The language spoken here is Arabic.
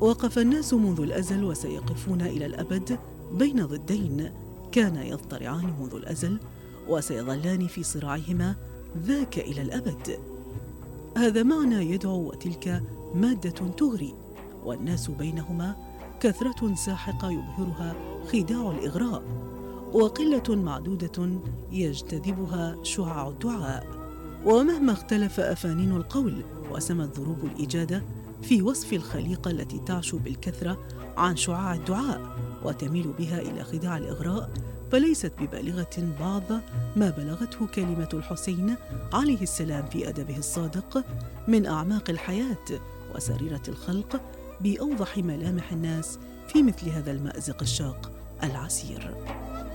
وقف الناس منذ الأزل وسيقفون إلى الأبد بين ضدين كان يضطرعان منذ الأزل وسيظلان في صراعهما ذاك إلى الأبد. هذا معنى يدعو وتلك مادة تغري، والناس بينهما كثرة ساحقة يبهرها خداع الإغراء، وقلة معدودة يجتذبها شعاع الدعاء. ومهما اختلف أفانين القول وسمت ضروب الإجادة في وصف الخليقة التي تعشو بالكثرة عن شعاع الدعاء وتميل بها إلى خداع الإغراء، فليست ببالغة بعض ما بلغته كلمة الحسين عليه السلام في أدبه الصادق من أعماق الحياة وسريرة الخلق بأوضح ملامح الناس في مثل هذا المأزق الشاق العسير.